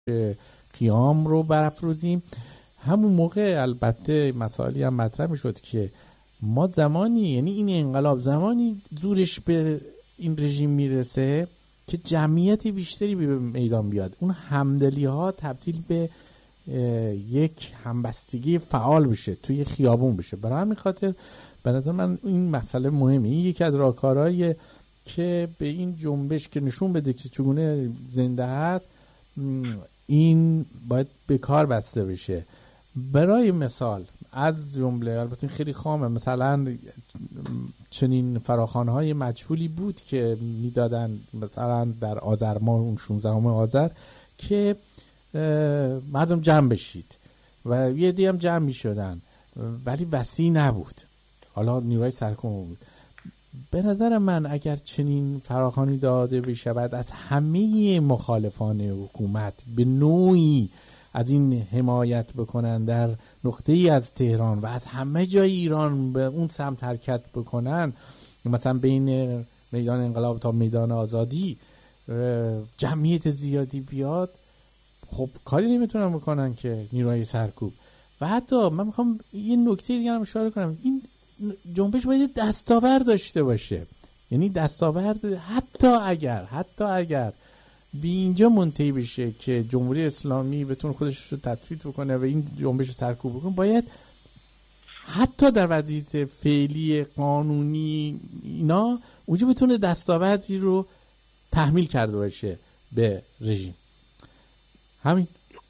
قیام رو برافروزیم. همون موقع البته مسائلی هم مطرح میشد که ما زمانی، یعنی این انقلاب زمانی زورش به این رژیم میرسه که جمعیت بیشتری به میدان بیاد، اون همدلی ها تبدیل به یک همبستگی فعال بشه، توی خیابون بشه. برای همین خاطر به نظر من این مسئله مهمه. این یکی از راهکارهایی که به این جنبش که نشون بده که چگونه زنده هست، این باید به کار بسته بشه. برای مثال از جمله، البته خیلی خامه، مثلا چنین فراخوان‌های مجهولی بود که میدادن مثلا در آذر ماه، اون 16 آذر، که مردم جمع بشید و یه دی هم جمع میشدن ولی وسیع نبود، حالا نیروهای سرکوب بود. به نظر من اگر چنین فراخوانی داده بشه بعد از همه مخالفان حکومت به نوعی از این حمایت بکنن در نقطه‌ای از تهران و از همه جای ایران به اون سمت حرکت بکنن، مثلا بین میدان انقلاب تا میدان آزادی جمعیت زیادی بیاد، خب کاری نمیتونن بکنن که نیروهای سرکوب. و حتی من میخوام یه نکته دیگه هم اشاره کنم، این جنبش باید دستاورد داشته باشه. یعنی دستاورد حتی اگر به اینجا منتهی بشه که جمهوری اسلامی بتونه خودش رو تثبیت بکنه و این جنبش سرکوب بکنه، باید حتی در وضعیت فعلی قانونی اینا اونجا بتونه دستاوردی رو تحمیل کرده باشه به رژیم. همین.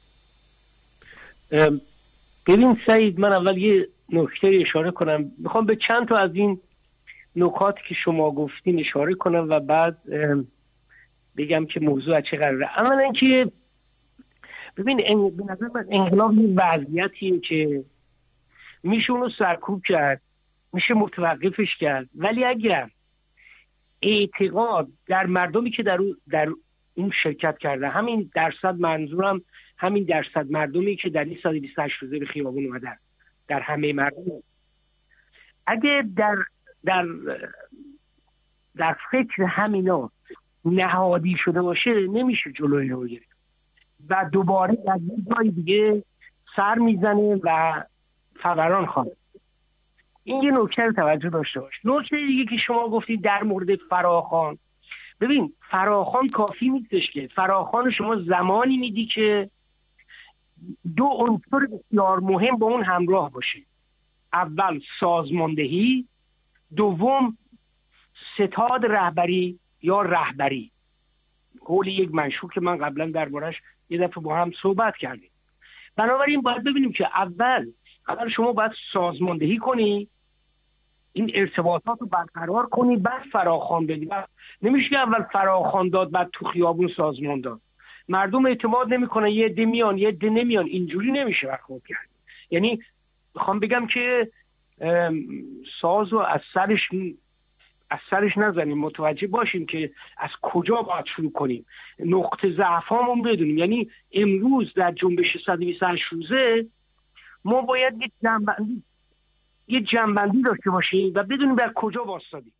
ببین سعید، من اول یه نکته اشاره کنم، میخوام به چند تا از این نکاتی که شما گفتین اشاره کنم و بعد بگم که موضوع چه قراره. اولا اینکه ببین به نظر من انقلاب یه وضعیتیه که میشه اونو سرکوب کرد، میشه متوقفش کرد، ولی اگر اعتقاد در مردمی که در اون شرکت کرده، همین درصد، منظورم همین درصد مردمی که در این 128 روزه به خیابون اومدن، در همه مردم، اگه در فکر همینا نهادی شده باشه، نمیشه جلوی رو گرفت و دوباره در یه جای دیگه سر میزنه و فوران خواهد. این یه نکته رو توجه داشته باش. نکته دیگه که شما گفتید در مورد فراخوان، ببین فراخوان کافی نیستش که فراخوان شما زمانی میدی که دو عنصر بسیار مهم با اون همراه باشه. اول سازماندهی، دوم ستاد رهبری یا رهبری. قول یک منشور که من قبلا دربارش یه دفعه با هم صحبت کردیم. بنابراین باید ببینیم که اول شما باید سازماندهی کنی، این ارتباطات رو برقرار کنی، بعد فراخوان بدی. نمیشه که اول فراخوان داد بعد تو خیابون سازمان داد. مردم اعتماد نمیکنن، یه عده میان یه عده نمیان، اینجوری نمیشه برخورد کرد. یعنی میخوام بگم که سازو از سرش نزنیم، متوجه باشیم که از کجا باید شروع کنیم، نقطه ضعفامون بدونیم. یعنی امروز در جنبش 128 روزه ما باید یه جنبندی داشته باشیم و بدونیم بر کجا واسطادیم.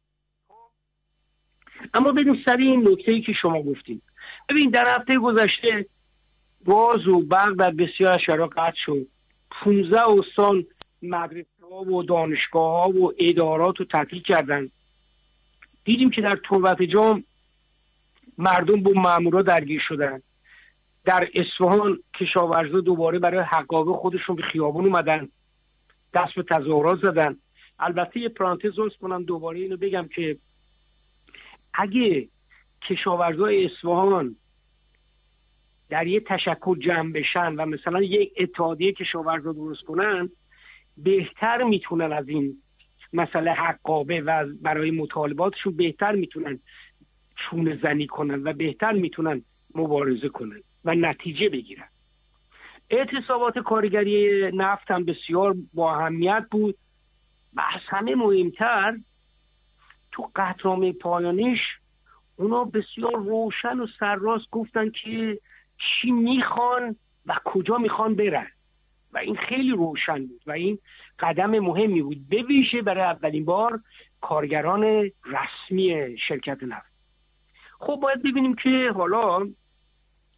اما بریم سر این نکته‌ای که شما گفتیم. ببین در هفته گذشته گاز و برق در بسیار شهرها قطع شد. 15 استان مدرسه‌ها و دانشگاه‌ها و ادارات رو تعطیل کردن. دیدیم که در تربت جام مردم با مامورا درگیر شدن. در اصفهان کشاورزا دوباره برای حقابه خودشون به خیابون اومدن، دست به تظاهرات زدن. البته یه پرانتز باز کنم دوباره اینو بگم که اگه کشاورزای اصفهان در یه تشکل جمع بشن و مثلا یک اتحادیه کشاورزا درست کنن، بهتر میتونن از این مسئله حقابه و برای مطالباتشون بهتر میتونن چونه زنی کنن و بهتر میتونن مبارزه کنن و نتیجه بگیرن. اعتصابات کارگری نفت هم بسیار با اهمیت بود و از همه مهمتر تو قطعنامه پایانیش اونا بسیار روشن و سرراست گفتن که چی میخوان و کجا میخوان برن و این خیلی روشن بود و این قدم مهمی بود، به ویژه برای اولین بار کارگران رسمی شرکت نفت. خب باید ببینیم که حالا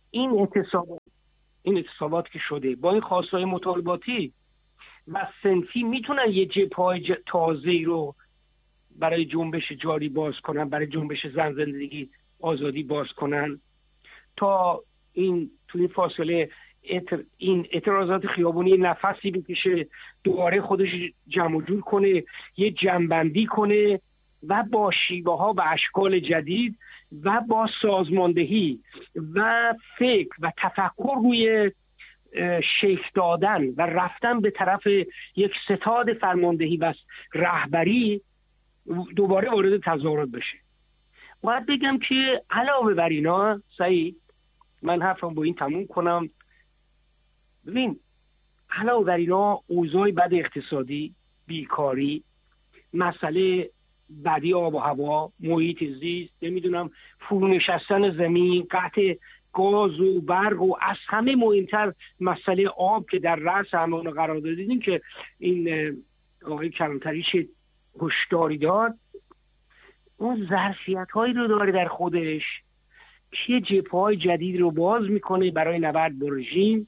این اعتصابات که شده با این خواستهای مطالباتی و صنفی میتونن یه جبهه‌های تازه‌ای رو برای جنبش جاری باز کنن، برای جنبش زن زندگی آزادی باز کنن تا این تو این فاصله این اعتراضات خیابونی نفسی بکشه، دوباره خودش جمع و جور کنه، یه جمع‌بندی کنه و با شیوه ها و اشکال جدید و با سازماندهی و فکر و تفکر روی شکل دادن و رفتن به طرف یک ستاد فرماندهی و رهبری دوباره وارد تظاهرات بشه. باید بگم که علاوه بر اینا سعید، من حرفم با این تموم کنم، ببین علاوه بر اینا اوضاع بد اقتصادی، بیکاری، مسئله بدی آب و هوا، محیط زیست، نمیدونم فرونشستن زمین، قطع گاز و برق و از همه مهمتر مسئله آب که در رأس همه قرار دادیم که این آقای کلانتری هشداری داد، اون ظرفیت هایی رو داره در خودش که جبهه‌های جدید رو باز میکنه برای نبرد با رژیم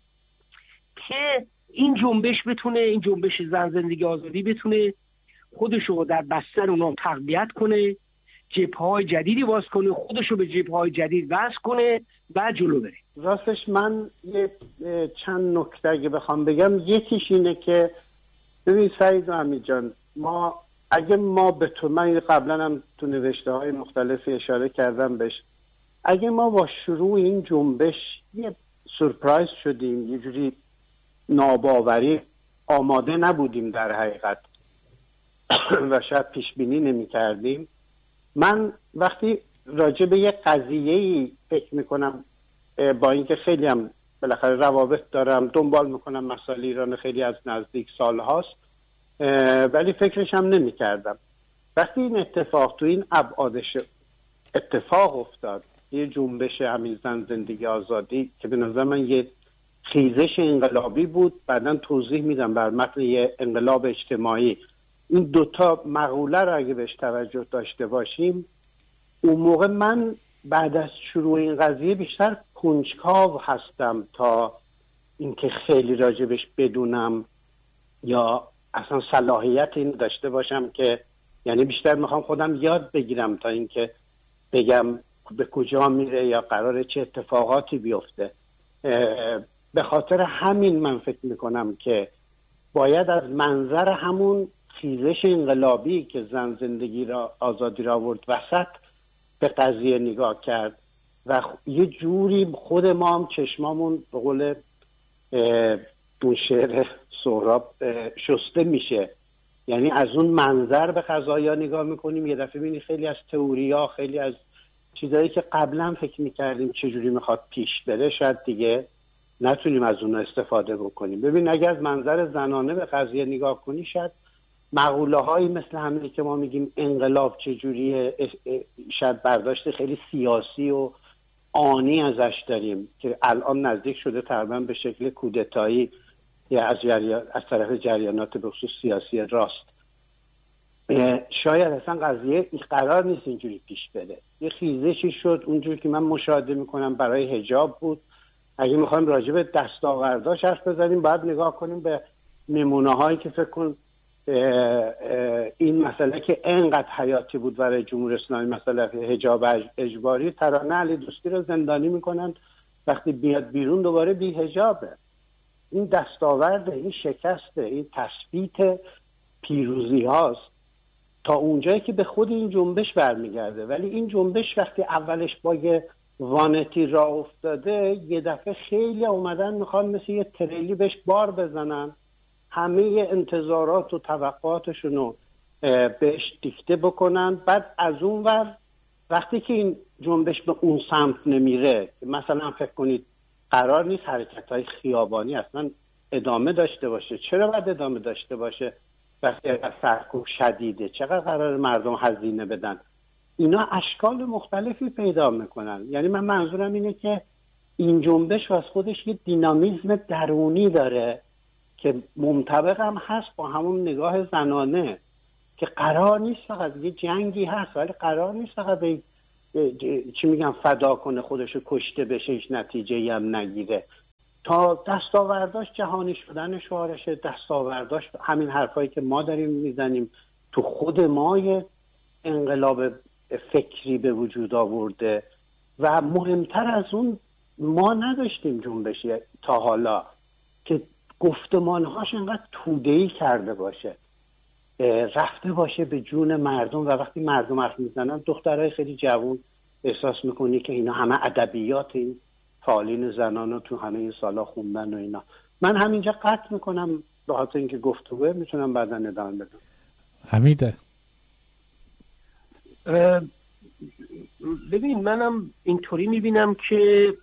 که این جنبش بتونه، این جنبش زن زندگی آزادی بتونه خودش رو در بستر اونا تقویت کنه، جبهه‌های جدیدی باز کنه، خودش رو به جبهه‌های جدید وصل کنه و جلو بره. راستش من چند نکته اگه بخوام بگم، یکیش اینه که ببین سعید و حمید جان، اگه ما به تو، من قبلا هم تو نوشته های مختلفی اشاره کردم بهش، اگه ما با شروع این جنبش یه سورپرایز شدیم، یه جوری ناباوری، آماده نبودیم در حقیقت و شاید پیش بینی نمی کردیم. من وقتی راجع به یه قضیه‌ای فکر میکنم، با اینکه خیلی هم بالاخره روابط دارم، دنبال میکنم مسائل ایران خیلی از نزدیک سال هاست، ولی فکرش هم نمی کردم. وقتی این اتفاق تو این ابعادش اتفاق افتاد، یه جنبش همین زن زندگی آزادی که به نظر من یه خیزش انقلابی بود، بعداً توضیح میدم بر متن یه انقلاب اجتماعی، این دوتا مقوله رو اگه بهش توجه داشته باشیم، اون موقع من بعد از شروع این قضیه بیشتر کنجکاو هستم تا اینکه خیلی راجبش بدونم یا اصلا صلاحیت این داشته باشم، که یعنی بیشتر میخوام خودم یاد بگیرم تا اینکه بگم به کجا میره یا قراره چه اتفاقاتی بیفته. به خاطر همین من فکر میکنم که باید از منظر همون خیزش انقلابی که زن زندگی را آزادی را آورد وسط به قضیه نگاه کرد و یه جوری خود ما هم چشمامون به قول اون شعر سهراب شسته میشه، یعنی از اون منظر به قضایا نگاه میکنیم، یه دفعه بینی خیلی از تئوریا، خیلی از چیزایی که قبلا فکر میکردیم چجوری میخواد پیش بره شاید دیگه نتونیم از اون استفاده بکنیم. ببین اگر از منظر زنانه به قضیه نگاه کنی، شاید مقوله هایی مثل همینی که ما میگیم انقلاب چجوریه، شاید برداشت خیلی سیاسی و آنی ازش داریم که الان نزدیک شده تقریبا به شکل کودتایی یا از طرف جریانات به خصوص سیاسی راست. شاید اصلا قضیه قرار نیست اینجوری پیش بره، یه خیزشی شد اونجوری که من مشاهده میکنم برای حجاب بود. اگه میخوایم راجع به دستاورداش حرف بزنیم باید نگاه کنیم به نمونه هایی که فکر کن این مسئله که انقدر حیاتی بود برای جمهوری اسلامی، مسئله حجاب اجباری، ترانه علی دوستی رو زندانی میکنن وقتی بیاد بیرون دوباره بی حجابه. این دستاورد، این شکست، این تثبیت پیروزی هاست تا اونجایی که به خود این جنبش برمیگرده. ولی این جنبش وقتی اولش با یه وانتی راه افتاده، یه دفعه خیلی اومدن میخوان مثل یه تریلی بهش بار بزنن، همه انتظارات و توقعاتشون رو بهش دیکته بکنن. بعد از اون ور وقتی که این جنبش به اون سمت نمیره، مثلا فکر کنید قرار نیست حرکت‌های خیابانی اصلا ادامه داشته باشه، چرا باید ادامه داشته باشه وقتی سرکوب شدیده؟ چقدر قرار مردم هزینه بدن؟ اینا اشکال مختلفی پیدا میکنن. یعنی من منظورم اینه که این جنبش از خودش یه دینامیزم درونی داره که منطبق هم هست با همون نگاه زنانه که قرار نیست فقط یه جنگی هست، ولی قرار نیست فقط به چی میگم فدا کنه خودشو، کشته بشه، هیچ نتیجه‌ای هم نگیره. تا دستاورداش جهانی شدن شعارشه، دستاورداش همین حرفایی که ما داریم میزنیم تو خود ما یه انقلاب فکری به وجود آورده و مهمتر از اون ما نداشتیم جنبشی تا حالا که گفتمانهاش انقدر توده‌ای کرده باشه، رفته باشه به جون مردم و وقتی مردم حرف میزنن دخترای خیلی جوان احساس میکنی که اینا همه ادبیات این فعالین زنان رو تو همه این سالا خوندن و اینا. من همینجا قطع میکنم به خاطر اینکه گفتگوه میتونم بعدا ادامه بدم. حمیده ببین منم اینطوری میبینم که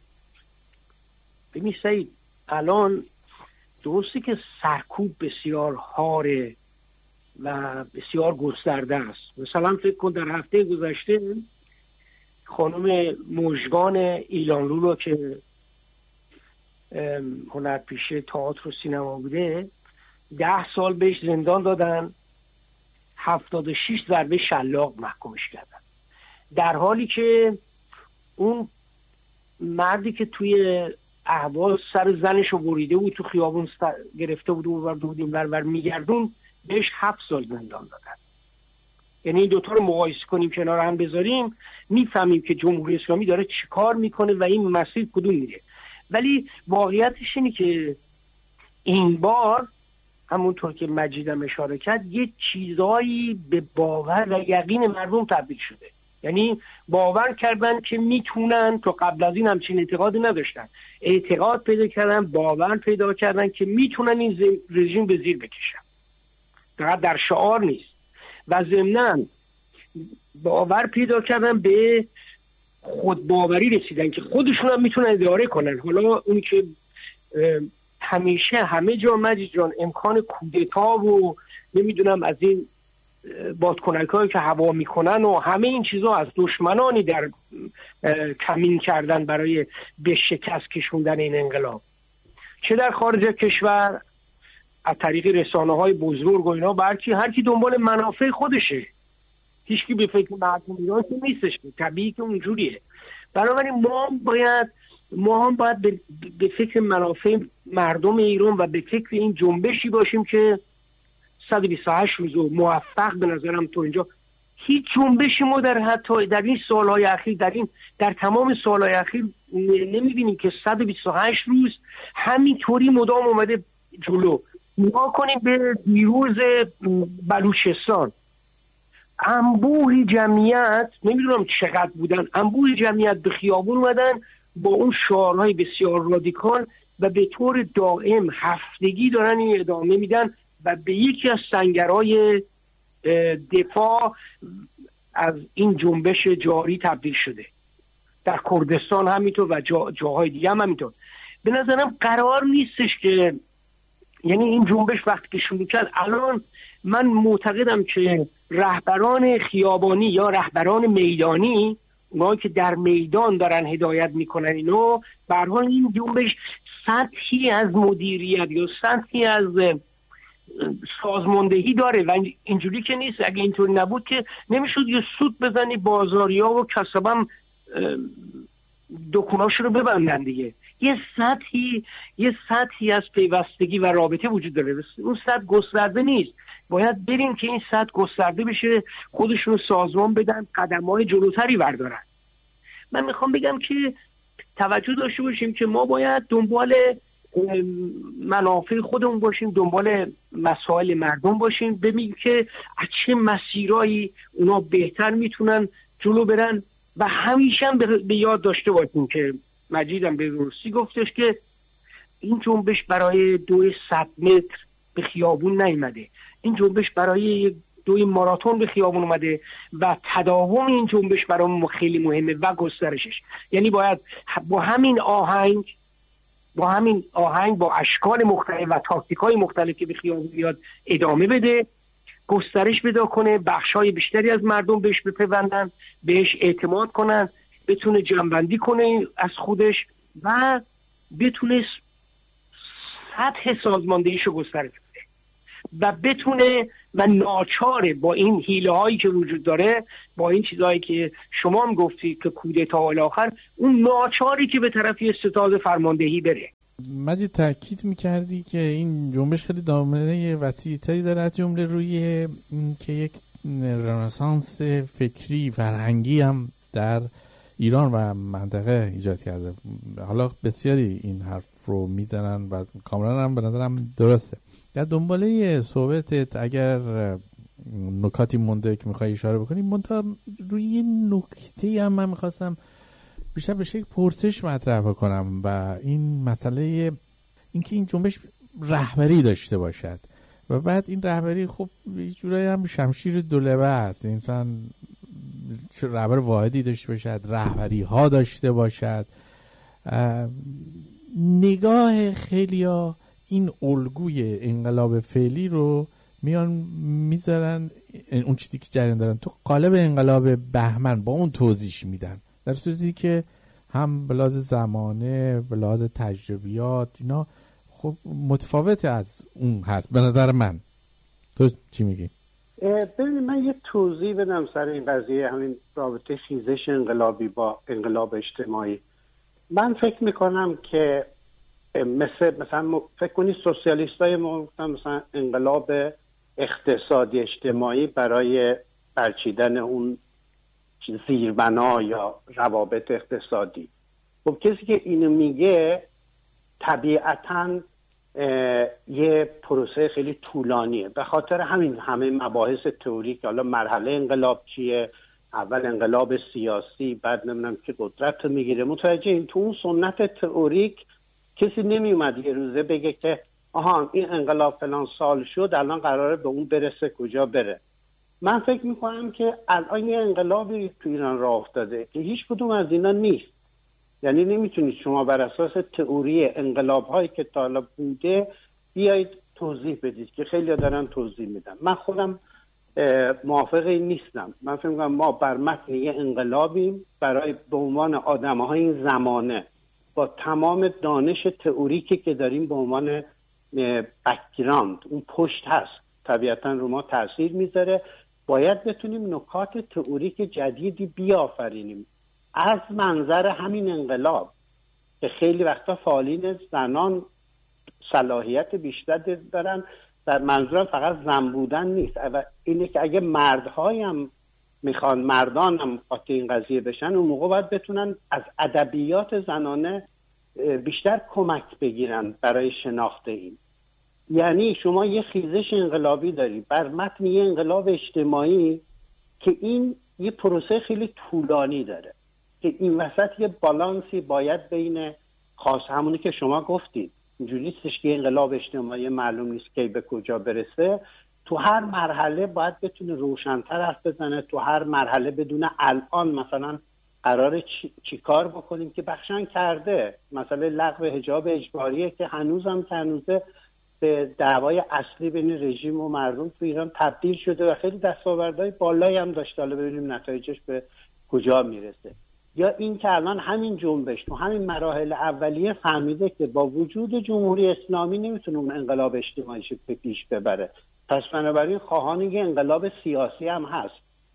ببین سعید الان درسته که سرکوب بسیار هاره و بسیار گسترده است. مثلا فکر کن در هفته گذشته خانم مژگان ایلانلو رو که هنرپیشه تئاتر و سینما بوده 10 سال بهش زندان دادن، 76 ضربه شلاق محکومش کردن، در حالی که اون مردی که توی اهواز سر زنش رو بریده بود تو خیابون گرفته بود و بردیم ور میگردون بهش 7 سال زندان دادن. یعنی این دوتا رو مقایسه کنیم کنار هم بذاریم میفهمیم که جمهوری اسلامی داره چیکار میکنه و این مسیر کدوم میره. ولی واقعیتش اینه که این بار همونطور که مجیدم اشاره کرد یه چیزایی به باور و یقین مردم تبدیل شده. یعنی باور کردن که میتونن، تو قبل از این همچین اعتقادی نداشتن، اعتقاد پیدا کردن، باور پیدا کردن که میتونن این رژیم به زیر بکشن، فقط در شعار نیست. و ضمناً باور پیدا کردن به خودباوری رسیدن که خودشون هم میتونن اداره کنن. حالا اون که همیشه همه جا مجید جان امکان کودتا و نمیدونم از این بادکنک هایی که هوا میکنن و همه این چیزها از دشمنانی در کمین کردن برای به شکست کشوندن این انقلاب، چه در خارج کشور از طریق رسانه های بزرگ و اینا، برکی هر کی دنبال منافع خودشه، هیچکی به فکر مردم ایران که نیستش، طبیعی که اونجوریه. بنابراین ما هم باید به فکر منافع مردم ایران و به فکر این جنبشی باشیم که 128 روز موفق به نظرم تو اینجا هیچ جنبشی ما حتی در این سالهای اخیر در تمام سالهای اخیر نمیبینیم که 128 روز همینطوری مدام اومده جلو. نگاه کنیم به دیروز بلوچستان، انبوه جمعیت، نمیدونم چقدر بودن، انبوه جمعیت به خیابون اومدن با اون شعارهای بسیار رادیکال و به طور دائم هفتگی دارن این ادامه میدن و به یکی از سنگرهای دفاع از این جنبش جاری تبدیل شده. در کردستان همینطور و جاهای دیگه هم همینطور. به نظرم قرار نیستش که یعنی این جنبش وقتی که شروع کرد، الان من معتقدم که رهبران خیابانی یا رهبران میدانی، اونایی که در میدان دارن هدایت میکنن اینو، به هر حال این جنبش سطحی از مدیریت یا سطحی از سازماندهی داره و اینجوری که نیست. اگه اینطوری نبود که نمیشد یه سود بزنی بازاریا و کسبم دکوناش رو ببندن دیگه. یه سطحی از پیوستگی و رابطه وجود داره، اون سطح گسترده نیست. باید بریم که این سطح گسترده بشه، خودشون سازمان بدن، قدم‌های جلوتری بردارن. من میخوام بگم که توجه داشته باشیم که ما باید دنبال منافع خودمون باشیم، دنبال مسائل مردم باشیم، ببینیم که از چه مسیرایی اونا بهتر میتونن جلو برن و همیشه هم به یاد داشته باشیم که مجیدم به درستی گفتش که این جنبش برای 200 متر به خیابون نیامده، این جنبش برای 2 ماراتون به خیابون اومده و تداوم این جنبش برای ما خیلی مهمه و گسترشش. یعنی باید با همین آهنگ با اشکال مختلف و تاکتیک‌های مختلف که به خیابون میاد ادامه بده، گسترش پیدا کنه، بخشای بیشتری از مردم بهش بپیوندن، بهش اعتماد کنن، بتونه جنبندی کنه از خودش و بتونه سطح سازماندهیشو گسترش بده و بتونه و ناچاره با این حیله هایی که وجود داره، با این چیزهایی که شما هم گفتید که کودتا الاخر، اون ناچاری که به طرف استتاب فرماندهی بره. مجید تاکید میکردی که این جنبش خیلی دامنه وسیع‌تری داره، از جمله روی که یک رنسانس فکری فرهنگی هم در ایران و منطقه ایجاد کرده. حالا بسیاری این حرف رو میزنن و کاملا هم به نظرم درسته. در دنباله صحبتت اگر نکاتی مونده که میخوای اشاره بکنی، منتها روی نکته هم من میخواستم بیشتر به شکل پرسش مطرح بکنم و این مسئله اینکه این جنبش رهبری داشته باشد و بعد این رهبری خب یه جورایی هم شمشیر دولبه است، انسان رهبر واحدی داشته باشد، رهبری ها داشته باشد. نگاه خیلیا این الگوی انقلاب فعلی رو میان میذارن، اون چیزی که جریان دارن تو قالب انقلاب بهمن با اون توضیح میدن، در صورتی که هم به لحاظ زمانه به لحاظ تجربیات اینا خب متفاوت از اون هست به نظر من. تو چی میگی؟ ببینید من یه توضیح بدم سر این قضیه، همین رابطه خیزش انقلابی با انقلاب اجتماعی. من فکر میکنم که مثلا فکر کنید سوسیالیستای ما مثلا انقلاب اقتصادی اجتماعی برای برچیدن اون زیربنا یا روابط اقتصادی. خب کسی که اینو میگه طبیعتاً یه پروسه خیلی طولانیه، به خاطر همین همه مباحث تئوریک. حالا مرحله انقلاب چیه، اول انقلاب سیاسی، بعد نمیدونم که قدرت رو میگیره. متوجه این تو اون سنت تئوریک کسی نمیومد یه روزه بگه که آها این انقلاب فلان سال شد الان قراره به اون برسه کجا بره. من فکر میکنم که الان یه انقلابی تو ایران راه افتاده که هیچ کدوم از اینا نیست. یعنی نمیتونید شما بر اساس تئوری انقلاب هایی که تا حالا بوده بیایید توضیح بدید که خیلی دارن توضیح میدن. من خودم موافق این نیستم. من فکر میکنم ما بر متن یه انقلابیم برای به عنوان آدم‌های این زمانه با تمام دانش تئوریکی که داریم به عنوان بک‌گراند، اون پشت هست، طبیعتا رو ما تاثیر میذاره. باید بتونیم نکات تئوریک جدیدی بیافرینیم از منظر همین انقلاب که خیلی وقتا فعالین زنان صلاحیت بیشتر دارن. در منظورم فقط زن بودن نیست، اینه که اگه مردهایم میخوان مردان هم قاطع این قضیه بشن، اون موقع باید بتونن از ادبیات زنانه بیشتر کمک بگیرن برای شناخت این. یعنی شما یه خیزش انقلابی داری بر متن یه انقلاب اجتماعی که این یه پروسه خیلی طولانی داره که این وسط یه بالانسی باید بین خاص همونی که شما گفتید، اینجوری نیستش که انقلاب اجتماعی معلوم نیست که به کجا برسه. تو هر مرحله باید بتونه روشن‌تر حرف بزنه، تو هر مرحله بدونه الان مثلا قراره چی کار بکنیم که بخشن کرده. مثلا لغو حجاب اجباریه که هنوزم هنوزه به دعوای اصلی بین رژیم و مردم تو ایران تبدیل شده و خیلی دستاوردهای بالایی هم داشته. حالا ببینیم نتایجش به کجا میرسه. یا این که الان همین جنبش تو همین مراحل اولیه فهمیده که با وجود جمهوری اسلامی نمیتونه اون انقلاب اجتماعیش پیش ببره، پس بنابراین خواهان یه انقلاب سیاسی هم هست.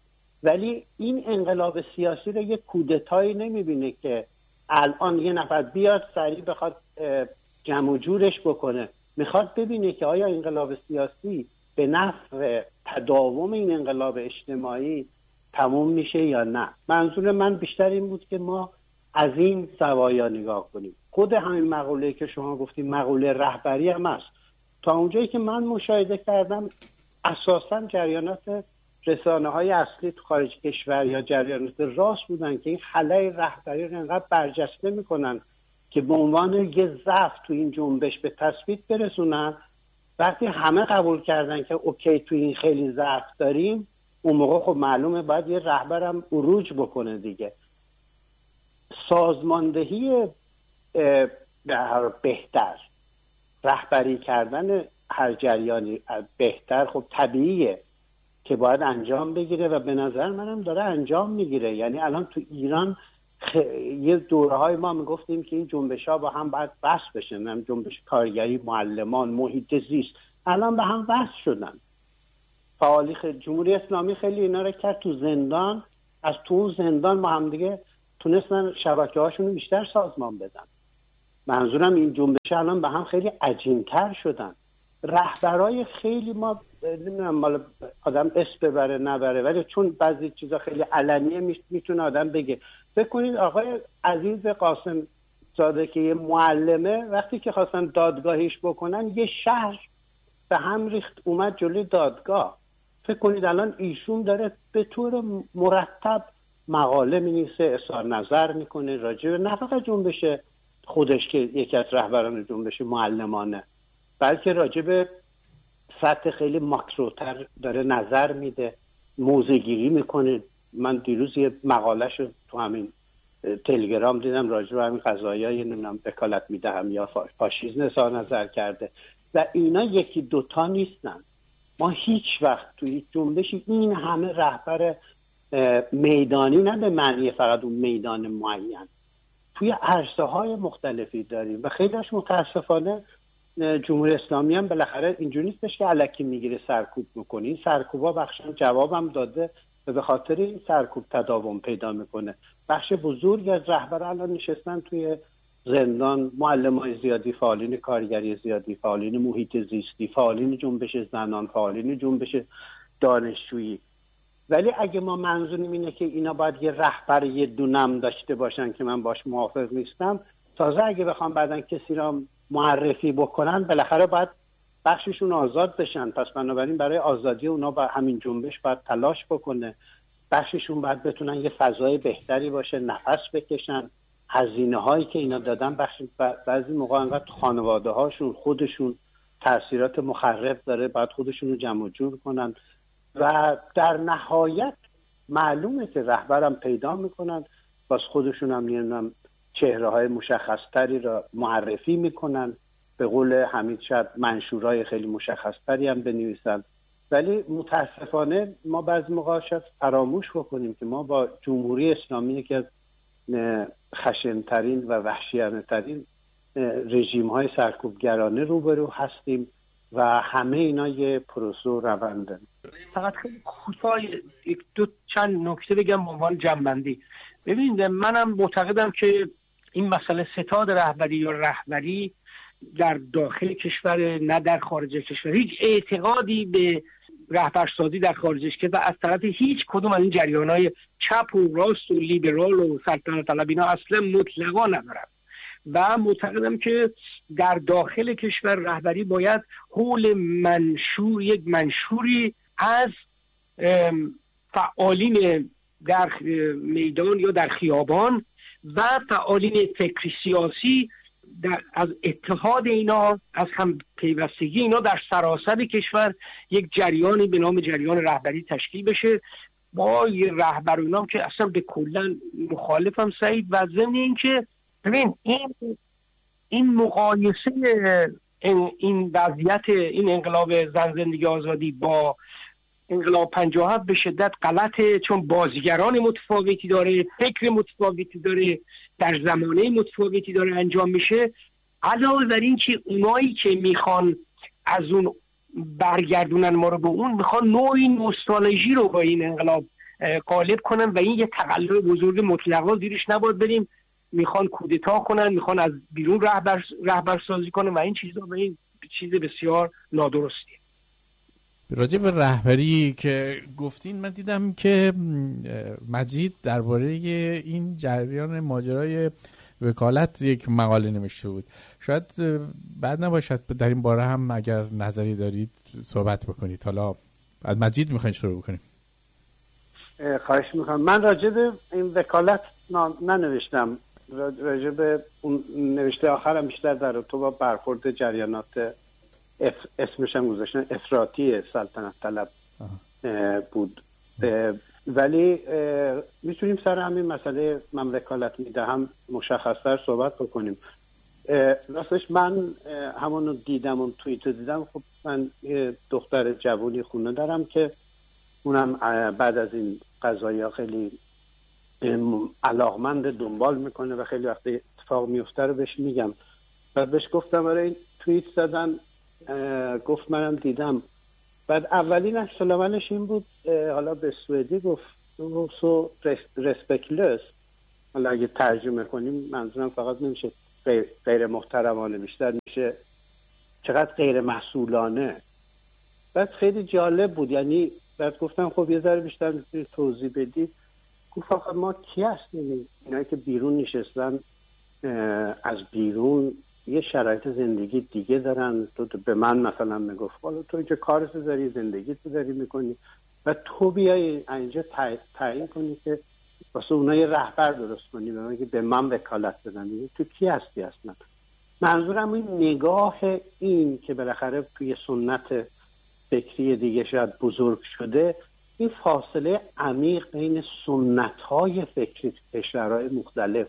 ولی این انقلاب سیاسی رو یه کودتایی نمیبینه که الان یه نفر بیاد سریع بخواد جمع و جورش بکنه. میخواد ببینه که آیا انقلاب سیاسی به نفع تداوم این انقلاب اجتماعی تموم میشه یا نه. منظور من بیشتر این بود که ما از این زوایا نگاه کنیم. خود همین مقوله که شما گفتیم مقوله رهبری هم هست. تا اونجایی که من مشاهده کردم اساساً جریانات رسانه‌های اصلی تو خارج کشور یا جریانات راست بودن که این خلای رهبری رو انقدر برجسته میکنن که به عنوان یه ضعف تو این جنبش به تثبیت برسونن. وقتی همه قبول کردن که اوکی تو این خیلی ضعف داریم، اون موقع خب معلومه باید یه رهبرم عروج بکنه دیگه. سازماندهی بهتر، رهبری کردن هر جریانی بهتر خب طبیعیه که باید انجام بگیره و به نظر منم داره انجام میگیره. یعنی الان تو ایران یه دوره‌های ما میگفتیم که این جنبش‌ها با هم باید وصل بشن، جنبش کارگری، معلمان، محیط زیست، الان به هم وصل شدن. جمهوری اسلامی خیلی اینا رو کرد تو زندان. از تو زندان ما هم دیگه تونستن شبکه هاشون رو بیشتر سازمان بدن. منظورم این جنبش الان به هم خیلی عجین‌تر شدن. رهبرای خیلی ما نمیدونم مال آدم اسم ببره نبره، ولی چون بعضی چیزا خیلی علنیه میتونه آدم بگه. فکر کنید آقای عزیز قاسم زاده که یه معلمه، وقتی که خواستن دادگاهیش بکنن یه شهر به هم ریخت اومد جلوی دادگاه. فکر کنید الان ایشون داره به طور مرتب مقاله می‌نویسه، اظهار نظر میکنه راجع به نه فقط جنبش خودش که یکی از رهبران جنبش معلمانه، بلکه راجع به سطح خیلی ماکروتر داره نظر میده، موضع‌گیری میکنه. من دیروز یه مقالهشو تو همین تلگرام دیدم راجع به همین قضایای نمیدونم وکالت میدهم یا فاشیسم اظهار نظر کرده و اینا یکی دوتا نیستن. ما هیچ وقت توی جنبشی این همه رهبر میدانی، نه به معنی فقط اون میدان معین، توی عرصه‌های مختلفی داریم و خیلیش متاسفانه جمهوری اسلامی هم بالاخره اینجوری نیستش که الکی میگیره سرکوب میکنه. این سرکوبا بخشن جوابم داده و به خاطر این سرکوب تداوم پیدا میکنه. بخش بزرگی از رهبران الان نشستن توی زندان، معلمای زیادی، فعالین کارگری زیادی، فعالین محیط زیستی، فعالین جنبش زنان، فعالین جنبش دانشجویی. ولی اگه ما منظوریم اینه که اینا باید یه رهبر یه دونم داشته باشن که من باش موافق نیستم، تازه اگه بخوام بعدن کسی را معرفی بکنن بالاخره باید بخششون آزاد بشن. پس بنابراین برای آزادی اونا با همین جنبش باید تلاش بکنه. بخششون باید بتونن یه فضای بهتری باشه، نفس بکشن. هزینه هایی که اینا دادن بعضی موقع انقدر خانواده هاشون خودشون تأثیرات مخرب داره، باید خودشون رو جمع جور کنن و در نهایت معلومه که رهبرم پیدا میکنن، باز خودشون هم نمیدونم چهره های مشخص تری را معرفی میکنن، به قول حمید شب منشورای خیلی مشخص تری هم بنویسن. ولی متاسفانه ما بعضی موقع شاید فراموش بکنیم که ما با جمهوری اسلامی که خشن‌ترین و وحشیانه‌ترین رژیم‌های سرکوبگرانه روبرو هستیم و همه اینا یه پروسه و روندن. فقط خیلی کوتاه چند نکته بگم به عنوان جنبندی. ببینید منم معتقدم که این مسئله ستاد رهبری یا رهبری در داخل کشور نه در خارج کشور، هیچ اعتقادی به رهبرسازی در خارج کشور از طرف هیچ کدوم از این جریان‌های چپ و راست و لیبرال و سلطنت طلب اینا اصلا مطلقا ندارم و معتقدم که در داخل کشور رهبری باید حول منشور یک منشوری از فعالین در میدان یا در خیابان و فعالین فکری سیاسی از اتحاد اینا، از هم پیوستگی اینا در سراسر کشور یک جریانی به نام جریان رهبری تشکیل بشه. با یه رهبر اونام که اصلا به کلا مخالفم سعید و ضمن این که ببین این مقایسه این وضعیت این انقلاب زن زندگی آزادی با انقلاب 57 به شدت غلطه، چون بازیگران متفاوتی داره، فکر متفاوتی داره، در زمانه متفاوتی داره انجام میشه. علاوه بر این که اونایی که میخوان از اون برگردونن ما رو به اون، میخوان نوعی نوستالژی رو با این انقلاب غالب کنن و این یه تقلب بزرگ مطلقا زیرش نباید بریم. میخوان کودتا کنن، میخوان از بیرون رهبر سازی کنن و این چیزا و این چیز بسیار نادرستیه. راجع به رهبری که گفتین، من دیدم که مجید درباره این جریان ماجرای وکالت یک مقاله نوشته بود. شاید بعد نباشد در این باره هم اگر نظری دارید صحبت بکنید. حالا از مجید میخواین شروع بکنیم. خواهش میکنم. من راجع به این وکالت ننوشتم، راجع به اون نوشته آخرم بیشتر در تو با برخورد جریانات اسمش هم گذاشتن افراطی سلطنت طلب بود. ولی میتونیم سر همین مسئله من وکالت میدهم مشخص‌تر صحبت بکنیم. راستش من همونو دیدم، اون توییتو دیدم. خب من یه دختر جوانی خونه دارم که اونم بعد از این قضایا خیلی علاقمند دنبال میکنه و خیلی وقت اتفاق میفته رو بهش میگم. بعد بهش گفتم برای این توییت زدن، گفت منم دیدم. بعد اولین عکس العملش این بود، حالا به سوئدی گفت سو رسپکلس، حالا اگه ترجمه کنیم منظورم فقط نمیشه غیر محترمانه، بیشتر میشه چقدر غیر مسئولانه. بعد خیلی جالب بود، یعنی بعد گفتم خب یه ذره بیشتر میتونی توضیح بدی. گفت آخه ما کی هستیم؟ اینایی که بیرون نشستن از بیرون یه شرایط زندگی دیگه دارن. تو به من مثلا میگفت حالا تو اینجا کارت داری، زندگی تو داری میکنی و تو بیای اینجا تعیین کنی که واسه اونها یه رهبر درست کنی، به من که به من وکالت بدن. تو کی هستی اصلا؟ منظورم این نگاه این که بالاخره توی سنت فکری دیگه شاید بزرگ شده، این فاصله عمیق بین سنت‌های فکری تو کشورهای مختلف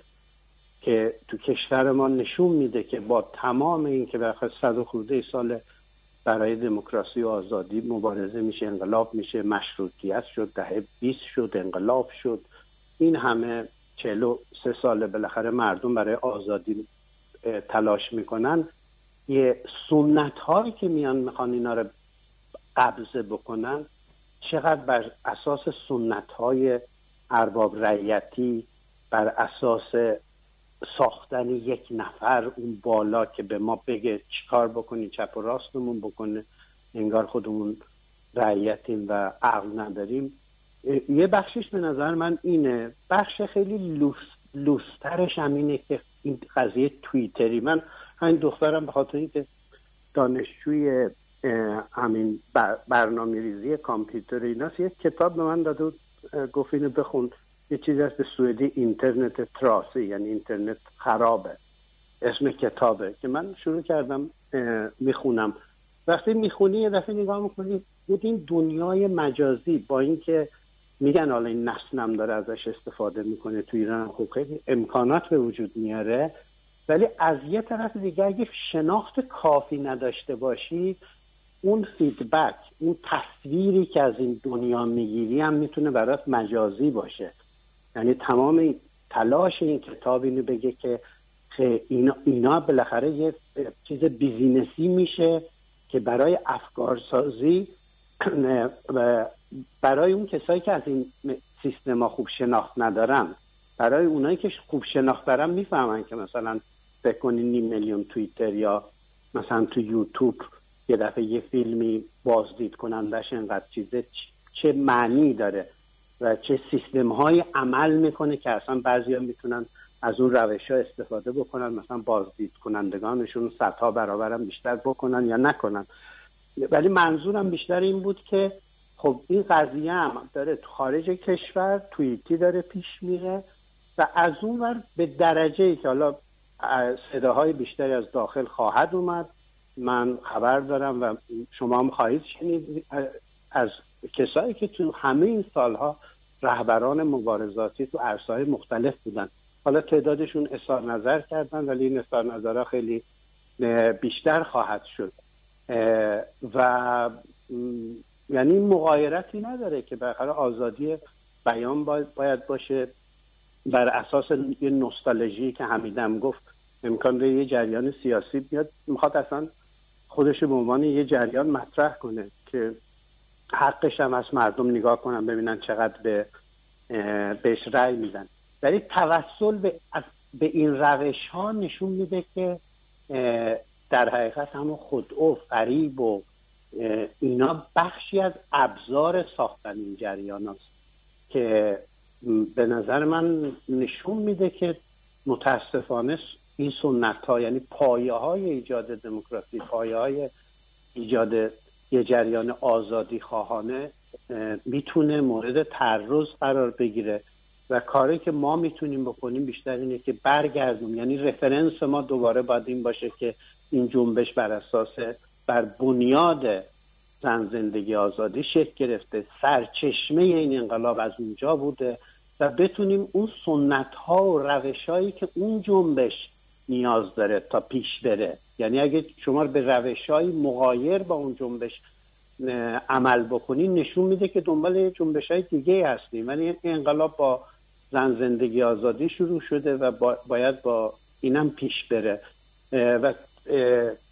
که تو کشور ما نشون میده که با تمام این که بالاخره 100 خورده سال برای دموکراسی و آزادی مبارزه میشه، انقلاب میشه، مشروطیت شد، دهه 20 شد، انقلاب شد، این همه 43 سال بالاخره مردم برای آزادی تلاش میکنن، یه سنت هایی که میخوان اینا رو قبضه بکنن چقدر بر اساس سنت های ارباب رعیتی، بر اساس ساختن یک نفر اون بالا که به ما بگه چیکار بکنی، چپ و راستمون بکنه، انگار خودمون رعیتیم و عقل نداریم. یه بخشش به نظر من اینه. بخش خیلی لوسترش هم اینه که این قضیه توییتری، من همین دخترم به خاطر اینکه دانشجوی همین برنامه‌ریزی کامپیوتر ایناست، یه کتاب به من داد و گفت اینو بخون، یه چیزی هست به سوئدی اینترنت تراسی، یعنی اینترنت خرابه، اسم کتابه، که من شروع کردم میخونم. وقتی میخونی یه دفعه نگاه میکنی بود این دنیای مجازی، با اینکه میگن حالا این نسلم داره ازش استفاده میکنه تو ایران، خب خیلی امکانات به وجود میاره، ولی از یه طرف دیگه اگه شناخت کافی نداشته باشی، اون فیدبک، اون تصویری که از این دنیا میگیری هم میتونه برات مجازی باشه. یعنی تمام تلاش این کتاب اینو بگه که اینا بالاخره یه چیز بیزینسی میشه که برای افکارسازی برای اون کسایی که از این سیستما خوب شناخت ندارن، برای اونایی که خوب شناخت دارن میفهمن که مثلا فکر کنین 5 میلیون توییتر یا مثلا تو یوتیوب یه دفعه یه فیلمی بازدید کنندش اینقدر چیزه چه معنی داره و چه سیستم های عمل میکنه که اصلا بعضی ها میتونن از اون روش ها استفاده بکنن، مثلا بازدید کنندگانشون 100 برابر هم بیشتر بکنن یا نکنن. ولی منظورم بیشتر این بود که خب این قضیه هم داره تو خارج کشور توییتی داره پیش میره و از اون ور به درجه‌ای که حالا صداهای بیشتری از داخل خواهد اومد. من خبر دارم و شما هم خواهید شنید از کسایی که تو همه این سالها رهبران مبارزاتی تو عرصه‌های مختلف بودن، حالا تعدادشون اظهار نظر کردن ولی این اظهار نظرها خیلی بیشتر خواهد شد و یعنی مغایرتی نداره که بالاخره آزادی بیان باید باشه بر اساس یه نوستالژی که حمیدم گفت امکان داره یه جریان سیاسی بیاد میخواد اصلا خودش به عنوان یه جریان مطرح کنه که حقش هم از مردم نگاه کنن ببینن چقدر بهش رأی میدن. ولی توسل به این روش ها نشون میده که در حقیقت همون خودعو، فریب و اینا بخشی از ابزار ساختن این جریان هست که به نظر من نشون میده که متاسفانه این سنت ها، یعنی پایه های ایجاد دموکراسی، پایه های ایجاد یه جریان آزادی خواهانه میتونه مورد تعرض قرار بگیره و کاری که ما میتونیم بکنیم بیشتر اینه که برگردیم، یعنی رفرنس ما دوباره باید این باشه که این جنبش بر بنیاد زن زندگی آزادی شکل گرفته، سرچشمه این انقلاب از اونجا بوده و بتونیم اون سنت ها و روش هایی که اون جنبش نیاز داره تا پیش بره، یعنی اگه شما به روش های مغایر با اون جنبش عمل بکنین نشون میده که دنبال جنبش های دیگه هستیم. ولی این انقلاب با زن زندگی آزادی شروع شده و باید با اینم پیش بره و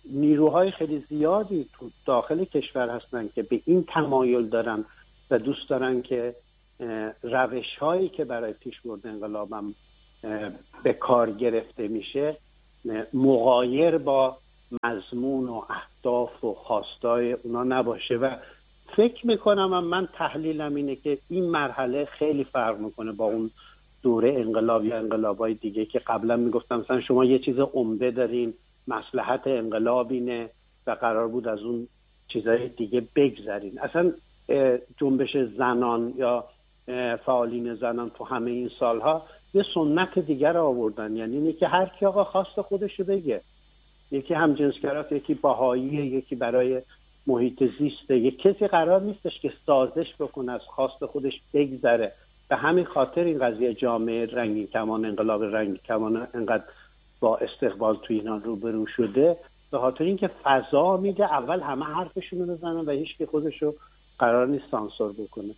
گروه‌های خیلی زیادی تو داخل کشور هستن که به این تمایل دارن و دوست دارن که روش‌هایی که برای پیشبرد انقلابم به کار گرفته میشه مغایر با مضمون و اهداف و خواستای اونا نباشه. و فکر میکنم من تحلیلم اینه که این مرحله خیلی فرق میکنه با اون دوره انقلاب یا انقلابای دیگه که قبلا میگفتم مثلا شما یه چیز عمده دارین، مصلحت انقلاب اینه و قرار بود از اون چیزای دیگه بگذرین. اصلا جنبش زنان یا فعالین زنان تو همه این سالها یه سنت دیگر رو آوردن، یعنی اینه که هر کی آقا خواست خودش رو بگه، یکی همجنسگراست، یکی بهاییه، یکی برای محیط زیسته، یک کسی قرار نیستش که سازش بکنه از خواست خودش بگذره. به همین خاطر این قضیه جامعه رنگین کمان، انقلاب رنگین کمان انقدر با استقبال توی اینا روبرو شده، به خاطر اینکه فضا میده اول همه حرفشون رو بزنن و هیچ که خودش رو قرار نیست سانسور بکنه.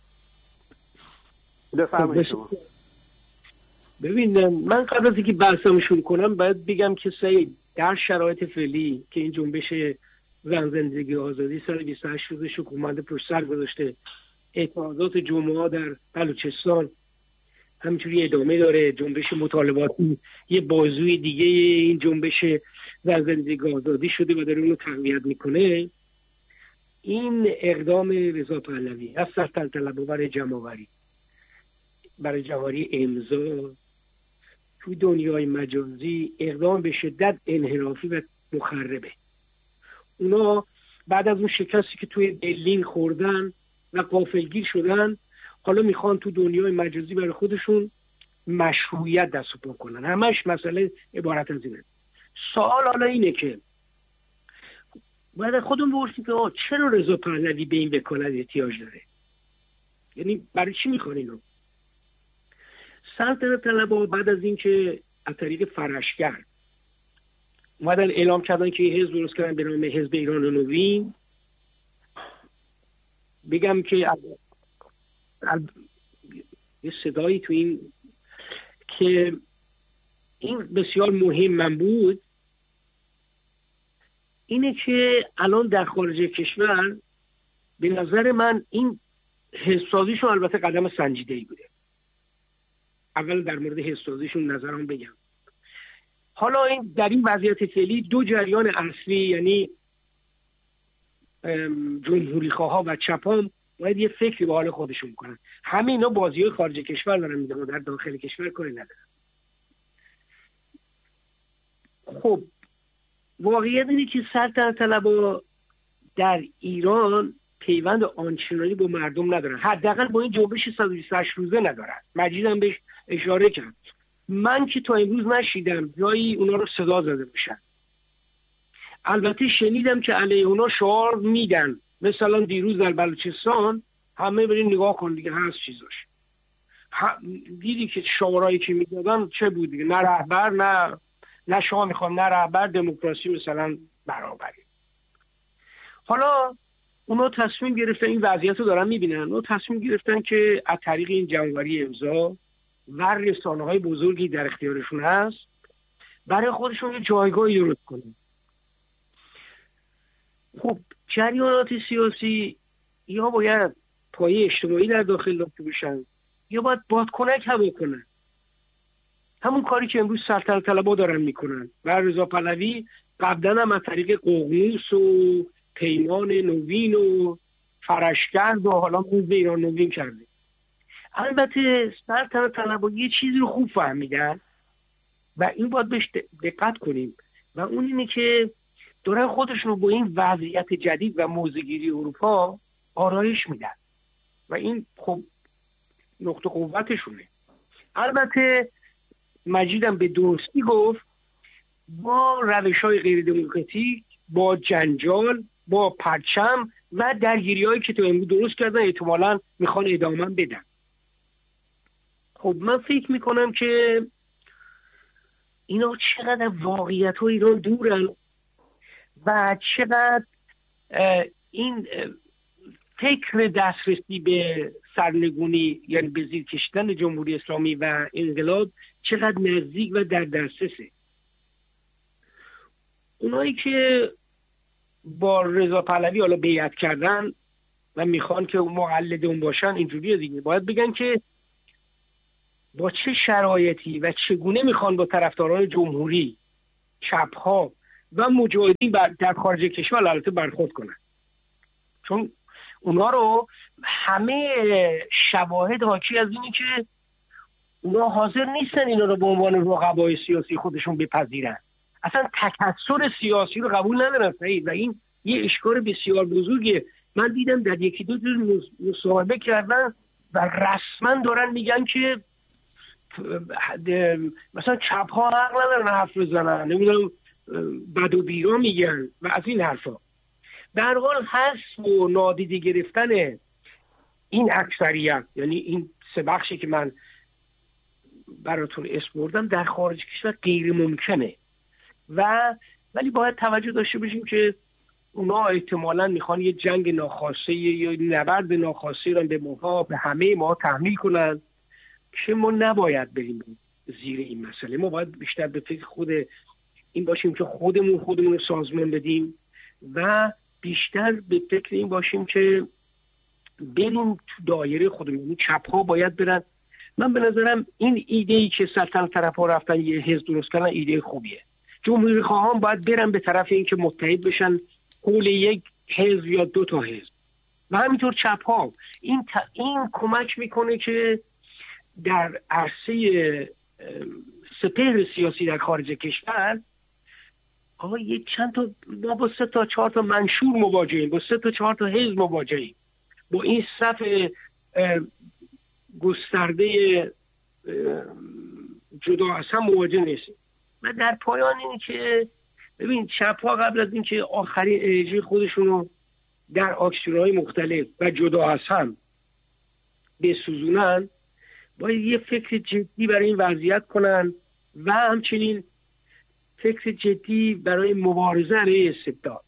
بفرمایید شما. ببین من قبل از اینکه بحثم شروع کنم باید بگم که سعید در شرایط فعلی که این جنبش زن زندگی آزادی سال 28 روزش حکومت پشت سر گذاشته، اعتراضات جمعه در بلوچستان همینجوری ادامه داره، جنبش مطالباتی یه بازوی دیگه این جنبش زن زندگی آزادی شده و داره اونو تقویت میکنه. این اقدام رضا پهلوی از سلطنت برای جمع‌آوری امضا توی دنیای مجازی اقدام به شدت انحرافی و مخربه. اونا بعد از اون شکستی که توی برلین خوردن و غافلگیر شدن، حالا میخوان تو دنیای مجازی برای خودشون مشروعیت دست و پا کنن. همش مسئله عبارت از اینه. سوال حالا اینه که باید خودمون بپرسیم که چرا رضا پهلوی به این وکالت احتیاج داره؟ یعنی برای چی میخوان اینو؟ سلطنت طلبها بعد از اینکه از طریق فرشگر اومدن اعلام کردن که حزب درست کردن به نام حزب ایران نوین، بگم که یه صدایی تو این که این بسیار مهم من بود اینه که الان در خارج کشور به نظر من این حزب سازیشون البته قدم سنجیده‌ای بوده. اول در مورد حزب سازیشون نظرم بگم. حالا این در این وضعیت فعلی دو جریان اصلی یعنی جمهوری خواها و چپام باید یه فکری به حال خودشون کنن. همه اینا بازی‌های خارج کشور دارن میدن و در داخل کشور کاری ندارن. خب واقعیت اینه که سلطنت طلبها در ایران پیوند آنچنانی با مردم ندارن، حداقل با این جنبش 128 روزه ندارن. مجیدم بهش اشاره کرد. من که تا امروز نشیدم جایی اونا رو صدا زده بشن. البته شنیدم که علیه اونا شعار میدن، مثلا دیروز در بلوچستان همه برین نگاه کن دیگه هست چیزاش. دیدی که شعارهایی که میدادن چه بود دیگه؟ نه رهبر نه شما میخوام، نه رهبر، دموکراسی مثلا برابری. حالا اونا تصمیم گرفتن، این وضعیت رو دارن میبینن، اونا تصمیم گرفتن که از طریق این جمع‌آوری امضا و رسانه‌های بزرگی در اختیارشون هست برای خودشون یه جایگاهی درست کنن. خب جریانات سیاسی یا باید پایه اجتماعی در داخل داشته باشن یا باید بادکنک هوا کنن. همون کاری که امروز سلطنت طلبها دارن میکنن و رضا پهلوی قبلا هم از طریق ققنوس و پیمان نوین و فرشگرد و حالا حزب ایران نوین کرده. البته سلطنت طلبها یه چیزی رو خوب فهمیدن و این باید بهش دقت کنیم و اون اینه که دارن خودشون رو با این وضعیت جدید و موضع‌گیری اروپا آرایش میدن و این خب نقطه قوتشونه. البته مجیدم به درستی گفت با روش‌های غیر دموکراتیک، با جنجال، با پرچم و درگیری‌هایی که تو امروز درست کردن احتمالاً میخوان ادامه بدن. خب من فکر میکنم که اینا چقدر واقعیت‌های ایران دورن و چقدر این فکر دسترسی به سرنگونی یعنی به زیر کشیدن جمهوری اسلامی و انقلاب چقدر نزدیک و در دسترسه. اونایی که با رضا پهلوی حالا بیعت کردن و میخوان که مقلد اون باشن، اینجوریه دیگه. باید بگن که با چه شرایطی و چگونه میخوان با طرفداران جمهوری، چپ‌ها و مجاهدین در خارج کشور البته برخورد کنن، چون اونا رو همه شواهد حاکی از اینی که اونا حاضر نیستن اینا رو به عنوان رقبای سیاسی خودشون بپذیرن، اصلا تکثر سیاسی رو قبول ندارن و این یه اشکال بسیار بزرگیه. من دیدم در یکی دو جور مصاحبه کردن و رسما دارن میگن که مثلا چپ ها حق ندارن حرف بزنن، نمیدونم بد و بیرا میگن و از این حرفا. در حال حذف و نادیده گرفتن این اکثریت، یعنی این سه بخشی که من براتون اسم بردم، در خارج کشور غیر ممکنه ولی باید توجه داشته باشیم که اونا احتمالاً میخوان یه جنگ ناخواسته یا نبرد ناخواسته رو به همه ما تحمیل کنن که ما نباید بریم زیر این مسئله. ما باید بیشتر به فکر خود این باشیم که خودمون رو سازمان بدیم و بیشتر به فکر این باشیم که بریم تو دایره خودمون. یعنی چپ ها باید برن. من به نظرم این ایده‌ای که سلطنت طرفا رفتن یه حزب درست کردن ایده خوبیه. جمهوری خواهان باید برن به طرف این که متحد بشن حول یک حزب یا دو تا حزب و همینطور چپ ها. این کمک میکنه که در عرصه سپهر سیاسی در خارج کشور یک چند تا ما با 3 تا 4 تا منشور مواجهیم، با 3 تا 4 تا حزب مواجهیم، با این صف گسترده جدا از هم مواجه نیستیم. و در پایان اینه که ببین چپ ها قبل از اینکه آخرین انرژی خودشونو در آکسیون‌های مختلف و جدا از هم بسوزونن، باید یه فکر جدی برای این وضعیت کنن و همچنین فکر جدی برای مبارزه علیه استبداد.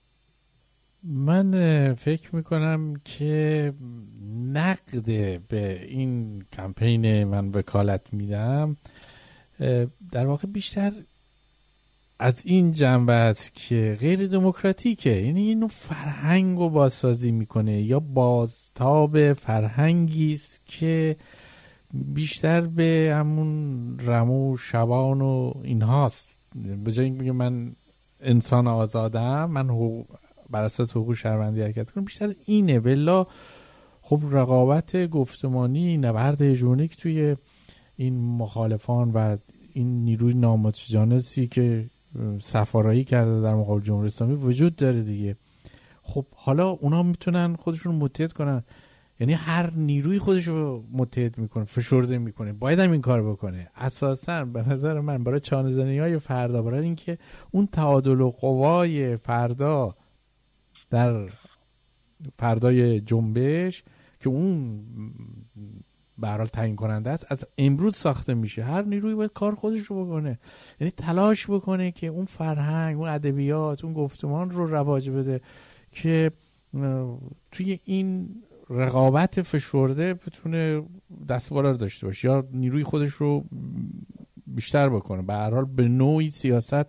من فکر میکنم که نقد به این کمپین من وکالت میدم در واقع بیشتر از این جنبه است که غیر دموکراتیکه، یعنی اینو فرهنگ رو بازسازی میکنه یا بازتاب فرهنگی است که بیشتر به همون رمو شبان و اینهاست. به جای اینکه من انسان آزادم، من بر اساس حقوق شهروندی حرکت کنم، بیشتر اینه. بلا خب رقابت گفتمانی، نبرد هژمونیک توی این مخالفان و این نیروی نامتجانسی که سفارایی کرده در مقابل جمهوری اسلامی وجود داره دیگه. خب حالا اونا میتونن خودشون متحد کنن، یعنی هر نیروی خودش رو متحد میکنه، فشرده میکنه، باید هم این کار بکنه. اساساً به نظر من برای چانه‌زنی‌های فردا، برای اینکه اون تعادل و قوای فردا در فردای جنبش که اون به هر حال تعیین کننده است، از امروز ساخته میشه. هر نیروی باید کار خودش رو بکنه، یعنی تلاش بکنه که اون فرهنگ، اون ادبیات، اون گفتمان رو رواج بده که توی این رقابت فشرده بتونه دست و بالا رو داشته باشه یا نیروی خودش رو بیشتر بکنه. به هر حال به نوعی سیاست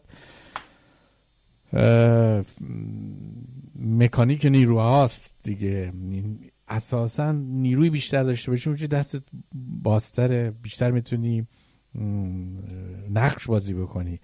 مکانیک نیروهاست دیگه. اساسا نیروی بیشتر داشته باشی اونجا دستت بازتره، بیشتر میتونی نقش بازی بکنی.